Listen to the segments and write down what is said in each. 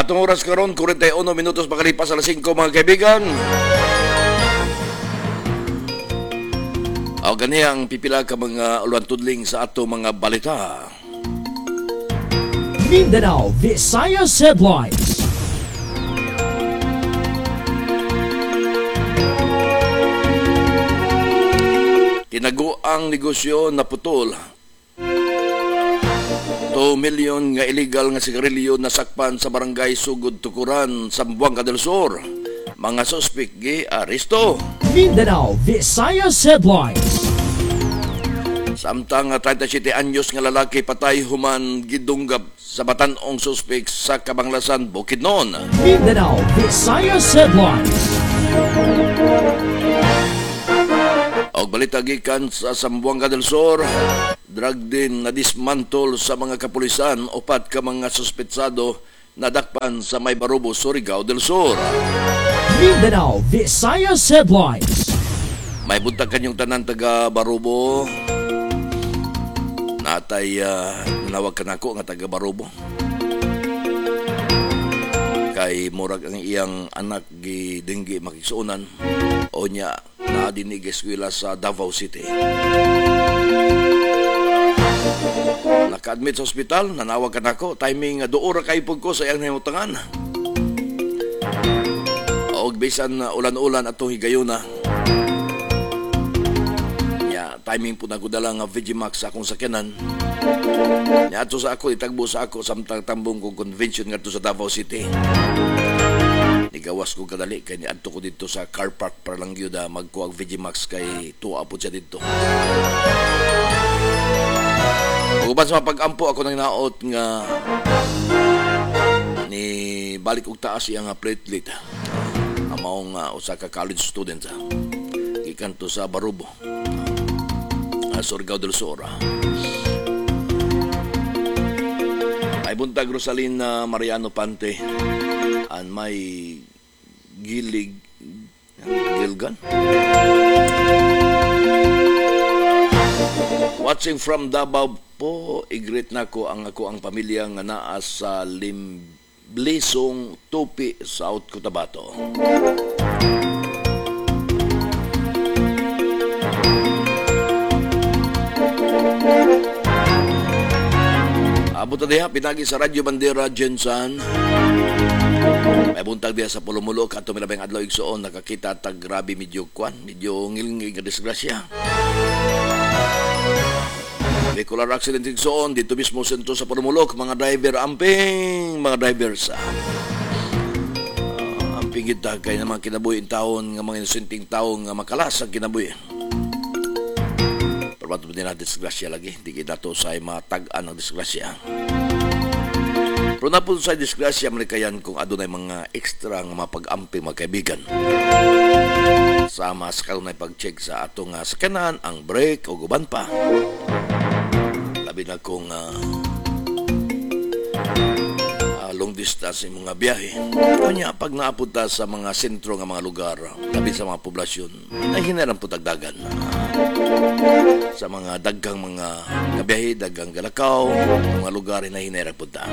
Atong oras karon 41 minutos makalipas alas 5 mga kaibigan. O gani ang pipila ka mga uluan tudling sa ato mga balita. Mindanao Visayas Headlines. Tinaguang negosyo na putol. 2 milyon nga illegal nga sigarilyo nasakpan sa barangay Sugod Tukuran, Zamboanga del Sur. Mga suspek gi-aresto. Mindanao Visayas Headlines. Samtang 37 anyos nga lalaki patay human gidunggab sa Batan-ong suspek sa Kabanglasan, Bukidnon. Mindanao Visayas Headlines. Og balita gikan sa Zamboanga del Sur, drug din na dismantle sa mga kapulisan upat ka mga suspetsado nadakpan sa May Barubo, Surigao del Sur. Mindanao Visayas Headlines. May buntag kanyang tanan taga Barubo. Natay nanawag ka nako nga taga Barubo. Kay murag ang iyang anak gidinggi makisuunan o niya na dinig eskwela sa Davao City. Naka-admit sa ospital, nanawag ka nako, timing duura kay pug ko sa iyang himutangan. Og bisan ulan-ulan atong higayuna. Ya, timing po nagudala nga Vigimax sa akong sakyanan. Ya, ato sa ako, itagbo sa ako samtang tambong kong convention nga to sa Davao City. Nigawas ko kadali kay niadto ko dito sa car park para lang gyud magkuha og Vigimax kay tuwa po siya dito. Uban sa pag-ampo ako nang naot nga ni balik og taas iyang platelet. Amaong usa ka college student gikan to sa Barubo, Surigao del Sur. Ay buntag Rosalina Mariano Pante and may Gilgan. Watching from Davao po, igreet na ko ang pamilya nga naa sa Limblisong, Tupi, South Cotabato. Abot na diha, pinagi sa Radyo Bandera, Jensan. May buntag diha sa Pulumulok at tumilabang adlaw igsoon, nakakita tag grabe medyo ngilngig nga disgrasya. Vehicular accident igsoon dito mismo sentro sa Pulumulok, mga driver amping, mga drivers amping kita kay naman kinabuhi taon nga mga inusinting taon nga makalas ang kinabuhi. Perbato din na disgrasya lagi, di kita to sa matag-an ng disgrasya. Pero na po sa disgrasya malikayan kung adunay mga extra nga mapag-amping mga kaibigan. Sama sa kanunay pag-check sa atong sakyanan, ang brake o guban pa. Labi na kung long distance yung mga biyahe. Kanya pag naapunta sa mga sentro ng mga lugar, labi sa mga poblasyon, ay hinaran po tagdagan. Sa mga daggang mga biyahe, daggang galakaw, mga lugar na hinaran po ta.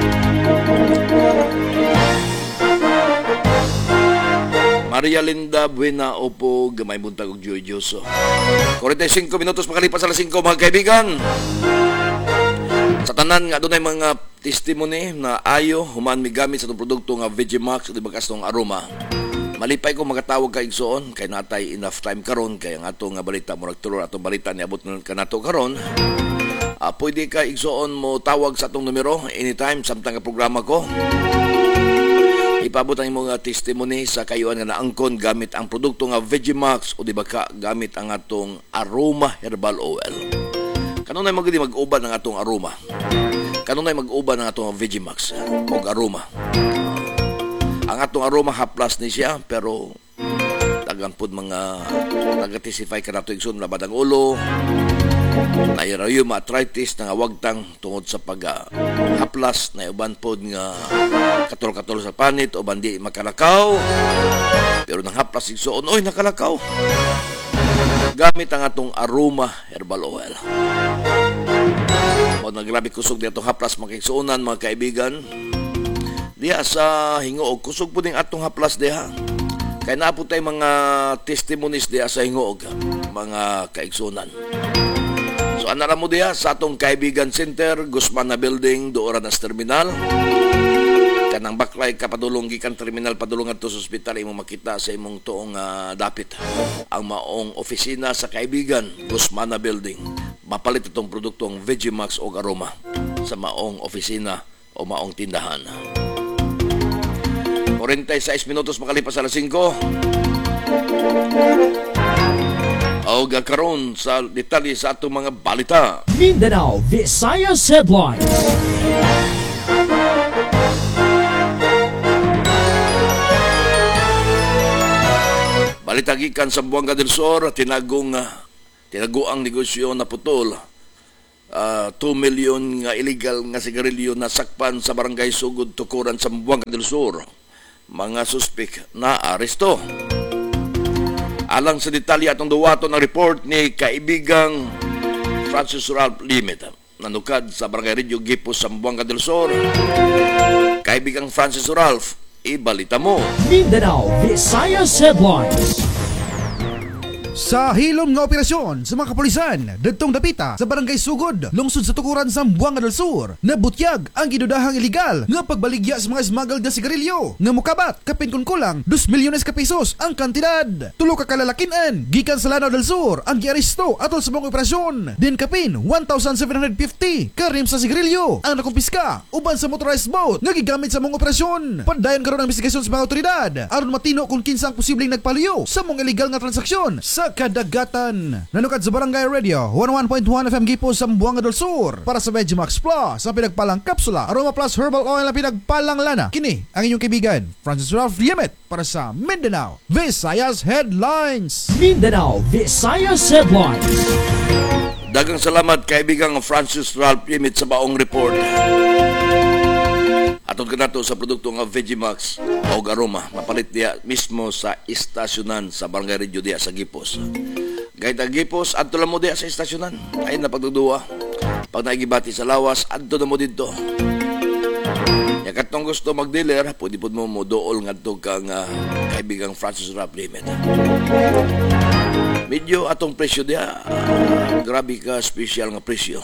Maria Linda Buena Opo, gamay buntag og Joy Dioso. 45 minutos makalipas alas 5 mga kaibigan. Sa tanan nga dunay mga testimony na ayo human migamit sa itong produkto nga Vigimax o di bagas ng aroma. Malipay ko magatawag ka igsoon kay natay enough time karon kay ang ato nga balita murag tulor atong balita niabot ka nato karon. Pwede ka igsoon mo tawag sa atong numero anytime samtang nga programa ko. Ipabot ang mga testimony sa kayuan nga naangkon gamit ang produkto nga Vigimax o di ba ka gamit ang atong aroma herbal oil. Kanunay magudi mag-uban ang atong aroma. Kanunay mag-uban ang atong Vigimax o aroma. Ang atong aroma haplas ni siya pero tagang pod mga nagatisify ka nato igsoon labad ang ulo. Nairayo arthritis nga wagtang tungod sa haplas na uban pod nga katol-katol sa panit o bandi makalakaw. Pero nang haplas igsoon oy nakalakaw. Gamit ang atong aroma herbal oil. O nagrabe kusog dito haplas makiksuunan mga kaibigan. diha sa Hingoog. Kusog po ning atong haplas diha. Kaya napo tayo mga testimonies diha sa Hingoog, mga kaigsunan. So anara mo diha sa atong Kaibigan Center, Guzman na Building, Dooranas Terminal. Kanang baklay kapadulong gikan terminal padulong adto sa ospital imo makita sa imong tuong dapit ang maong opisina sa Kaibigan Guzman na Building. Mapalit itong produktong Vegimax o Aroma sa maong opisina o maong tindahan. 46 minutos makalipas alas 5. O gakaron sa detalye sa atong mga balita. Mindanao Visayas Headlines. Balita gikan sa Buanga del Sur, tinaguang negosyo na putol. 2 milyon nga illegal nga sigarilyo na sakpan sa barangay Sugod, Tukuran sa Buanga del Sur. Mga suspek na aresto. Alang sa detalye atong duwaton ang report ni Kaibigang Francis Ralph Limit, nanukad sa barangay Radio Gipos sa Buanga del Sur. Kaibigang Francis Ralph, ibalita mo. Mindanao Visayas Headlines. Sa hilom nga operasyon sa mga kapulisan didtong dapita sa barangay Sugod, lungsod sa Tukuran sa Buanga del Sur, nabutyag ang gidudahang iligal nga pagbaligya sa mga smuggled na sigarilyo nga mukabat kapin kun kulang 2 milyones ka pesos ang kantidad. Tulo ka kalalakinan gikan sa Lanao del Sur ang giaresto atol sa mga operasyon. Din kapin 1,750 ka rim sa sigarilyo ang nakumpiska uban sa motorized boat nga gigamit sa mga operasyon. Padayon karon ang investigasyon sa mga otoridad aron matino kung kinsa ang posibleng nagpaluyo sa mga illegal nga transaksyon sa kadagatan. Nanukad sa Barangay Radio 101.1 FM Gipos sa Buanga del Sur para sa Vegimax Plus, ang pinagpalang kapsula Aroma Plus Herbal Oil na pinagpalang lana. Kini ang inyong kaibigan Francis Ralph Limit para sa Mindanao Visayas Headlines. Mindanao Visayas Headlines. Dagang salamat kaibigang Francis Ralph Limit sa baong report. Atong kanato sa produkto nga Vegimax o Aroma, mapalit diya mismo sa istasyonan sa Barangay Radio diya sa Gipos. Gayta Gipos, adto lang mo diya sa istasyonan. Ay na pagduduwa. Pag naigibati sa lawas, adto na mo dito. Katong gusto mag-dealer, pwede po mo dool nga ito kang kaibigang Francis Ralph Limit. Medyo atong presyo diya, grabe ka special nga presyo.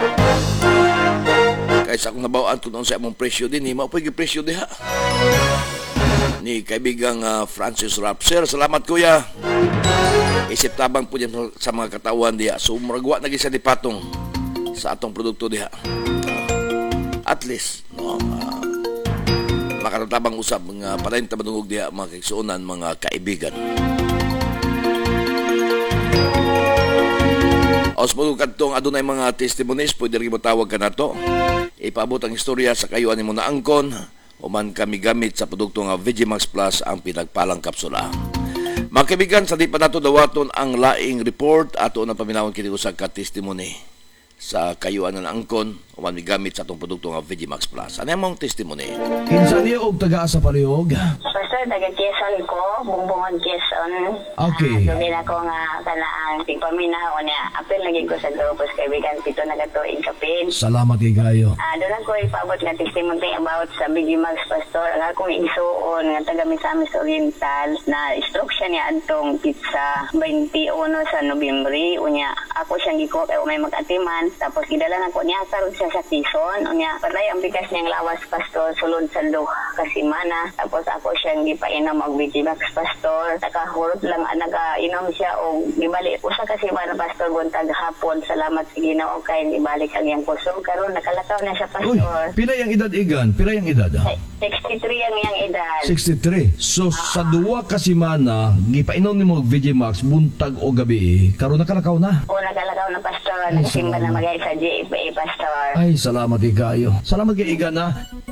Kaysa akong nabawaan kung sa among presyo din, maupay presyo diha ni kaibigang Francis Ralph. Sir, salamat kuya. Isip tabang po dyan sa mga katawan diha. So, maragwa na gisa di patong sa atong produkto diha. At least, no, makaratabang usap mga palayin tabanungog diha, mga kaigsuunan, mga kaibigan. Os mo kadtong adunay mga testimonies, pwede rin mo tawag ka na to. Ipaabot ang istorya sa kayuan mo na angkon o man kami gamit sa produkto nga Vegimax Plus ang pinagpalang kapsula. Mga kaibigan, sa di pa nato dawaton ang laing report ato na paminawon kini usa ka testimony sa kayuan na angkon o man gamit sa atong produkto nga Vegimax Plus. Ano yung testimony? Kinsa niyo og taga sa palihog? Pastor, taga Quezon ko, bumbungon Quezon. Okay. Sabi na ko nga kanaang tigpaminaw niya. Apil lagi ko sa grupos kaibigan, pito na katuig kapin. Salamat kay kayo. Doon ako ipaabot nga testimony about sa Vegimax Pastor. Ang akong igsuon nga taga Misamis Oriental na stroke siya niya adtong pizza 21 sa Nobyembre. Unya, ako siyang gikuha kay may mag-atiman. Tapos gidala na ko niya karon siya sa Quezon. Unya, patay ang bigas niyang lawas Pastor sulod sa kasi mana. Tapos ako siyang gipainom og Vegimax Pastor. Takahurot lang nagainom siya og gibalik usa kasi mana Pastor buntag hapon. Salamat sa Ginoo kay gibalik ang iyang kusog karon nakalakaw na siya Uy, Pastor. pila yung edad igan? Pila yung edad? 63 ang iyang edad. 63. So sa duwa ka semana gipainom nimo og Vegimax buntag o gabi, karon nakalakaw na. O nakalakaw na Pastor. Nagsimba na magay sa GFA Pastor. Ay, salamat kay kayo. Salamat kay igan na.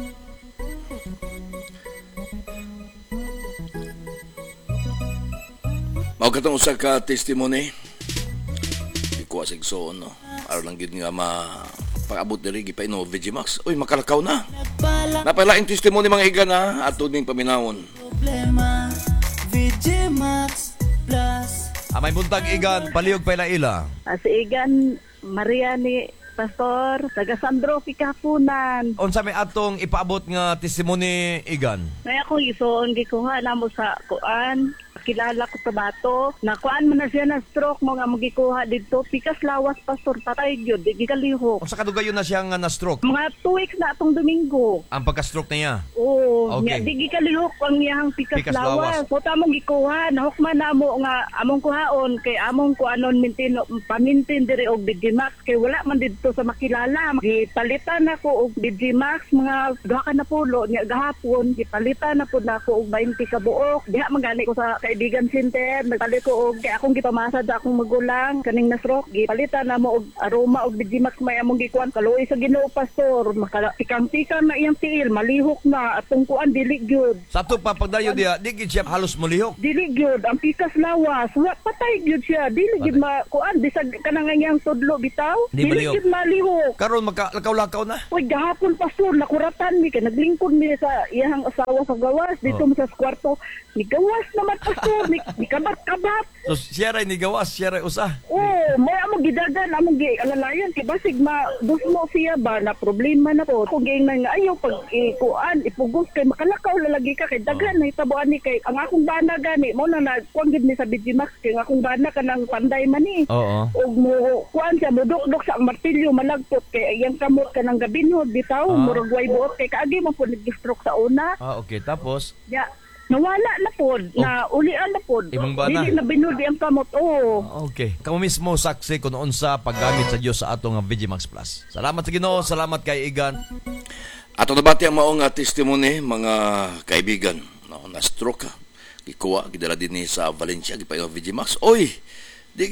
Mao katong usa ka testimony. Iko sigsoon no. Aron lang gid nga pag-abot diri gipainom Vegimax. Uy, makalakaw na. Napalaing testimony mga iga na atud ning paminawon. Problema Vegimax Plus. Amay buntag igan, palihog pa ila. Sa Igan, Maria ni Pastor. Taga Sandro, Pikapunan. Unsa may atong ipaabot nga testimony Igan? May akong isuon, gikuha na mo sa kuan. Kilala ko sa bato. Nakuan mo na siya na stroke mo nga magikuha dito. Pikas lawas, Pastor. Patay yun. Di gikalihok. Unsa kadugayon na siya nga na-stroke? Mga 2 weeks na atong Domingo. Ang pagka-stroke niya? Oo. Okay. Di gikalihok ang iyang pikas Pikas lawas. lawas. Puta mong gikuha. Nahukman na mo nga among kuhaon. Kay among kuanon pamintin diri og Digimax. Kay wala man dito sa makilala. Gipalitan ako og Digimax. Mga 2 ka na pulo. Nga gahapon. Gipalitan na po na ako og 20 ka buok. Diha magani ko sa kaibigan center. Nagpalit ko og kay akong gipamasad akong magulang. Kaning na stroke. Gipalitan na mo og aroma og Digimax may among gikuan. Kaluoy sa Ginoo, Pastor. Pikang-pikang na iyang tiil. Malihok na. Atong kuan dili gyud. Sa ato pa pagdayo diya, di gid siya halos mulihok. Dili gyud ang pikas lawas. Wa patay gyud siya. Dili gyud kuan bisag kanang iyang tudlo bitaw. Di Dili malihok. gyud malihok. Karon magkalakaw-lakaw na. Uy, gahapon, Pastor, nakuratan mi kay naglingkod mi sa iyang asawa sa gawas dito sa kwarto. Ni gawas naman, Pastor. Ni kabat-kabat. So siya ray ni gawas, siya ray usa. Oh, may among gidagan, among alalayan kay basig dus mo siya ba na problema na po. Kung gayng nga ayaw pag kuan ipugos kay makalakaw lalagi ka kay daghan na hitabuan ni kay ang akong bana gani mo na nagkuan gid ni sa Digimax kay ang akong bana kanang panday man ni. Oo. Og mo kuan siya mudok-dok sa martilyo malagpot kay iyang kamot kanang gabinhod bitaw murag way buot kay kaagi man po nag-stroke sa una. Okay, tapos Ya. Nawala na pod, na ulian na pod. Ibang bana. Dili na binudi ang kamot. Okay. Kamo mismo saksi kung unsa paggamit sa Dios sa atong Vegimax Plus. Salamat sa Ginoo, salamat kay Igan. Ato nabati ang maong testimony mga kaibigan. No, na stroke ka. Gikuha gidala din ni sa Valencia gipayo Vegimax. Oy, di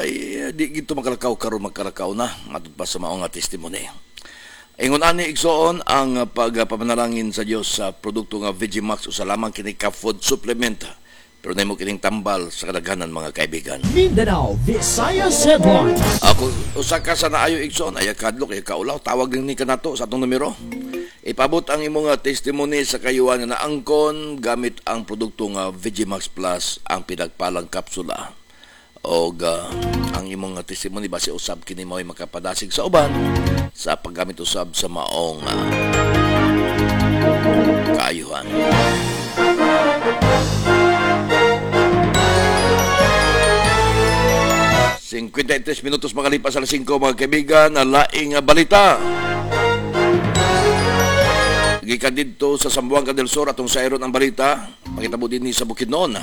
gito makalakaw karon magkalakaw na matud pa sa maong testimony. Ingon ani igsoon ang pagpamanalangin sa Dios sa produkto nga Vegimax usa lamang kini ka food supplement. Pero nimo kining tambal sa kadaghanan mga kaibigan. Mindanao Visayas Headlines. Ako usa ka sa naayo igsoon ay kadlok ay kaulaw tawag din ni kanato sa atong numero. Ipabot ang imong testimony sa kayuan nga naangkon gamit ang produkto nga Vegimax Plus ang pinagpalang kapsula. O ang imong testimony base usab kini mao'y makapadasig sa uban sa paggamit usab sa maong kaayuhan. Singkwenta minutos makalipas alas 5 mga kaibigan na laing balita. Gikan dito sa Zamboanga del Sur atong sayron ang balita. Pakitabo din ni sa Bukidnon.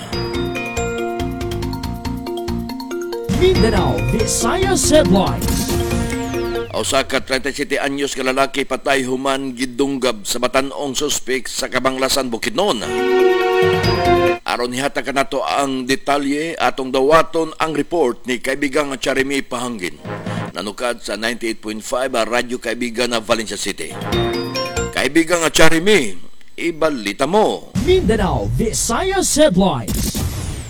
Mindanao Visayas Headlines. Usa ka 37 anyos ka lalaki patay human gidunggab sa batan-ong suspek sa Kabanglasan, Bukidnon. Aron hihata kanato ang detalye atong dawaton ang report ni kaibigang Charimi Pahangin. Nanukad sa 98.5 Radyo Kaibigan na Valencia City. Kaibigang Charimi, ibalita mo. Mindanao Visayas Headlines.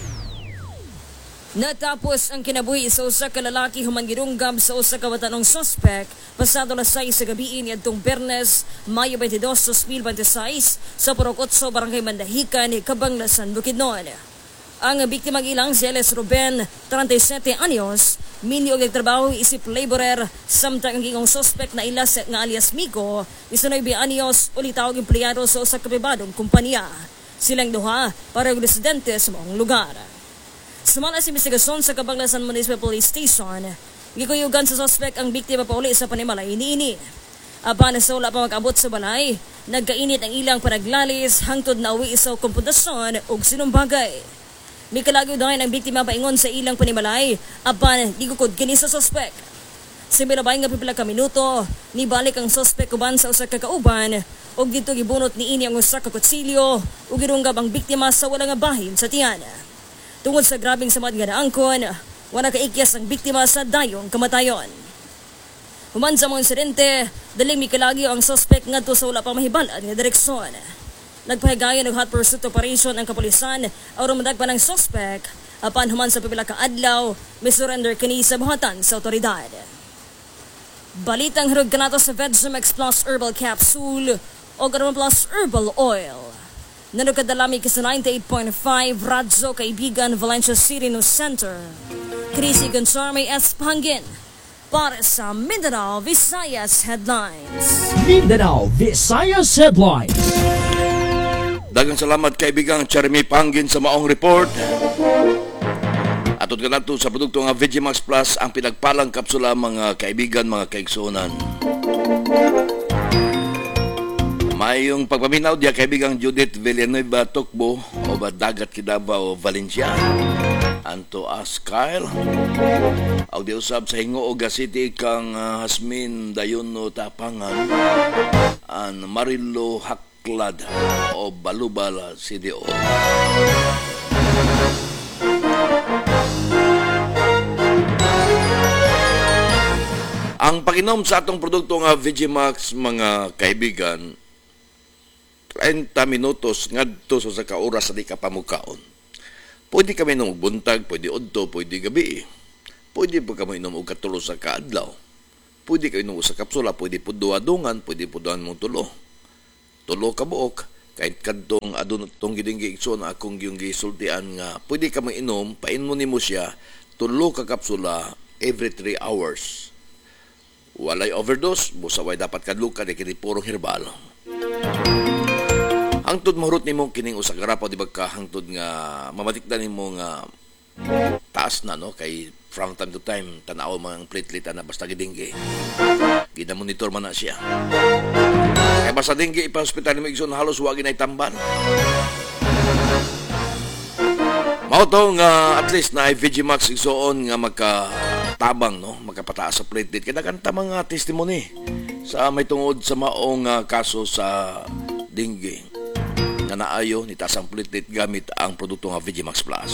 Natapos ang kinabuhi sa usa ka lalaki human gidunggab sa usa ka batanong suspek pasado alas 6 sa gabi niadtong Biyernes, Mayo 22, 2026 sa Purok 8, Barangay Mandahican, Kabanglasan, Bukidnon. Ang biktimang ilang si Eles Ruben, 37 anyos, mini og nagtrabaho isip laborer, samtang ang gingong suspek na ilas nga alias Miko, 19 anyos, ulitawag empleyado sa usa ka pribadong kumpanya. Silang duha para residente sa maong lugar. Sumala sa investigasyon sa Kabanglasan Municipal Police Station, gikuyugan sa suspek ang biktima pa uli sa panimalay niini. Apan sa wala pa mag-abot sa balay, nagkainit ang ilang panaglalis hangtod na uwi sa komputasyon o sinumbagay. Mikalagyo dahil ang biktima paingon sa ilang panimalay, apan gigukod kini sa suspek. Sa milabay nga pipila ka minuto, nibalik ang suspek uban sa usa ka kauban o dito gibunot ni ini ang usa ka kutsilyo o girunggab ang biktima sa wala nga bahin sa tiyan. Tungod sa grabing samad nga naangkon, wala kaikyas ang biktima sa dayong kamatayon. Human sa mga insidente, daling mikalagyo ang suspect ngadto sa wala pang mahibalan nga direksyon. Nagpahigayon ng hot pursuit operation ang kapulisan aron madagpan ang suspect, apan human sa pipila ka adlaw, may surrender kini sa buhatan sa otoridad. Balitang hirog kanato sa Vegimax Plus Herbal Capsule o Aroma Plus Herbal Oil. Nanukadalami ka sa 98.5 Radyo Kaibigan Valencia City News Center. Krisi Gonzarme S. Pangin. para sa Mindanao Visayas Headlines. Mindanao Visayas Headlines. Daghang salamat kaibigang Jeremy Pangin sa maong report. Atod ka nato sa produkto nga Vegimax Plus, ang pinagpalang kapsula mga kaibigan, mga kaigsunan. Mayong pagpaminaw diya kaibigang Judith Villanueva Tokbo o Dagat Kidabao Valencia. Anto as Kyle. Ang diusab sa Hingoog City kang Hasmin Dayono Tapangan. An Marilo Haklad o Balubal CDO. Ang paginom sa atong produkto nga Vegimax mga kaibigan 30 minutos ngadto sa oras sa di ka pamukaon. Pwede kami inom og buntag, pwede udto, pwede gabi. Pwede pa kami inom og katulo sa kaadlaw. Pwede kami inom sa kapsula, pwede po duwadungan, pwede po duwan mong tulo. Tulo ka buok, kahit kadtong adun tong gidinggi igsoon akong yung gisultian nga pwede kami inom, painmo nimo siya tulo ka kapsula every 3 hours. Walay overdose, busaway dapat kadlukan kini purong herbal. Hangtod mahurot nimo kining usa ka rapaw di ba ka hangtod nga mamatikdan nimo nga taas na no kay from time to time tanaw mga platelet na basta gidinggi. Gina-monitor man na siya. Kay basta dinggi ipa-hospital nimo igsoon halos wa ginay tambal. Mao to nga at least na Vegimax igsoon nga magkatabang no, magkapataas sa platelet kay daghan ta mga testimony sa may tungod sa maong kaso sa dinggi na naayo ni tasang platelet gamit ang produkto nga Vegimax Plus.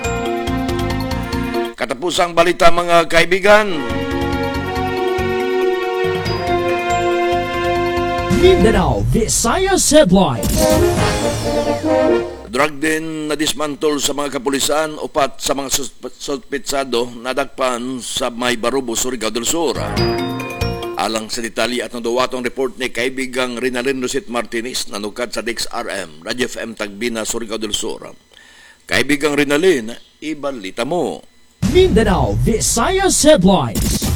Katapusang balita mga kaibigan. Mindanao Visayas Headlines. Drug din na dismantle sa mga kapulisan, upat sa mga suspetsado nadagpan sa may Barubo, Surigao del Sur. Alang sa detalye at naduwatong report ni kaibigang Rinalyn Rosit Martinez nanukad sa DXRM, Radio FM Tagbina, Surigao del Sur. Kaibigang Rinalyn, ibalita mo. Mindanao Visayas Headlines.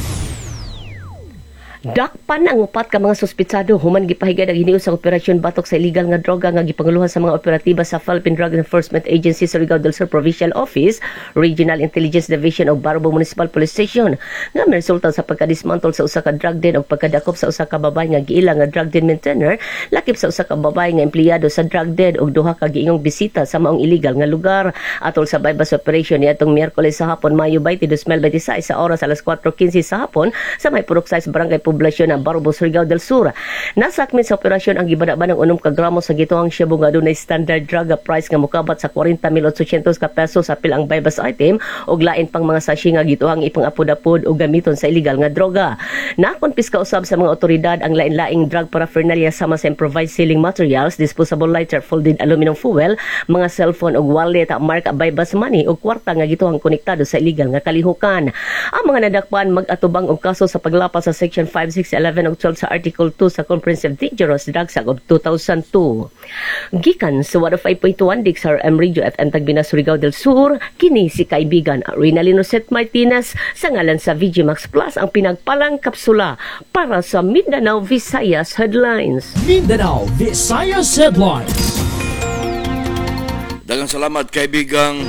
Dakpan ang upat ka mga suspitsado human gipahiga ang hinius sa operasyon batok sa illegal nga droga nga gipanguluhan sa mga operatiba sa Philippine Drug Enforcement Agency sa Surigao del Sur Provincial Office, Regional Intelligence Division of Barubo Municipal Police Station nga may resulta sa pagkadismantle sa usa ka drug den o pagkadakop sa usa ka babae nga giila nga drug den maintainer lakip sa usa ka babae nga empleyado sa drug den ug duha ka giingong bisita sa maong illegal nga lugar. Atol sa bypass operation niadtong Miyerkules sa hapon Mayo 20, 2026 sa oras alas 4:15 sa hapon sa may purok size barangay poblasyon ng Barubo, Surigao del Sur. Nasakmin sa operasyon ang gibada-ba ng 6 ka gramo sa gituang shabu nga dunay standard drug price nga mokabat sa 40,800 ka pesos sa pilang bypass item ug lain pang mga sachet nga gituang ipang-apod-apod ug gamiton sa illegal nga droga. Nakonpiska usab sa mga otoridad ang lain-laing drug paraphernalia sama sa improvised sealing materials, disposable lighter, folded aluminum fuel, mga cellphone ug wallet, mark bypass money ug kwarta nga gituang konektado sa illegal nga kalihukan. Ang mga nadakpan mag-atubang og kaso sa paglapas sa Section 5, 6, 11 ug 12 sa Article 2 sa Comprehensive Dangerous Drugs Act of 2002. Gikan sa 105.1 DXRM Radio FM Tagbina, Surigao del Sur, kini si kaibigan Rinalyn Rosit Martinez sa ngalan sa Vegimax Plus ang pinagpalang kapsula para sa Mindanao Visayas Headlines. Mindanao Visayas Headlines. Daghang salamat kaibigang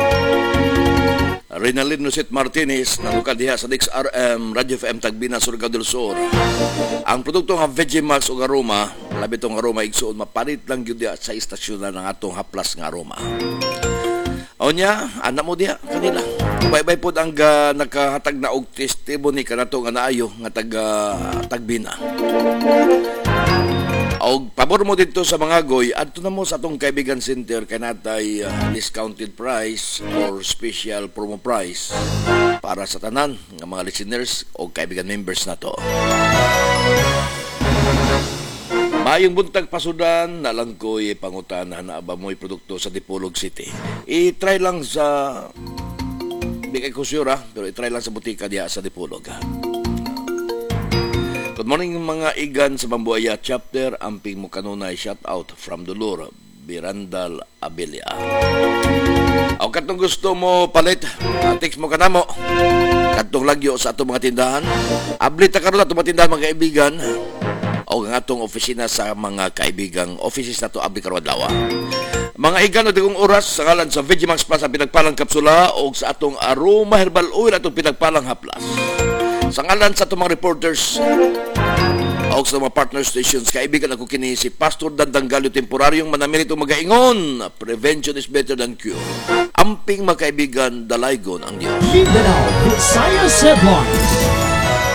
Rinalyn Rosit Martinez nanukad diha sa DXRM Radio FM Tagbina, Surigao del Sur. Ang produkto nga Vegimax ug aroma, labi tong aroma igsuon mapalit lang gyud diha sa istasyon ng atong haplas nga aroma. Onya, anak mo diha kanila. Bye-bye pod ang nakahatag na og testimony kanato nga naayo nga taga Tagbina. Og pabor mo dito sa mga goy, adto na mo sa atong kaibigan center kay natay discounted price or special promo price para sa tanan nga mga listeners o kaibigan members nato. Mayong buntag pasudan na lang ko'y pangutanan na aba mo'y produkto sa Dipolog City. I-try lang sa di kay ko sure pero i-try lang sa butika diya sa Dipolog. Good morning mga igan sa Bambuaya chapter, amping mo kanunay shout out from Dolor, Birandal Abilia. Aw katong gusto mo palit, text mo kanamo kadtong lagyo sa atong mga tindahan. Ablita karon atong mga tindahan mga kaibigan. O ang atong opisina sa mga kaibigang offices na to abli karon adlaw. Mga igan o digong oras sa ngalan sa Vegimax Plus ang pinagpalang kapsula o sa atong Aroma Herbal Oil atong pinagpalang haplas. Sa ngalan sa atong mga reporters o sa mga partner stations, kaibigan ako kini si Pastor Dandang Galyo Temporaryong manaminito magaingon, prevention is better than cure. Amping mga kaibigan, dalaygon ang Diyos. Mindanao Visayas Headlines.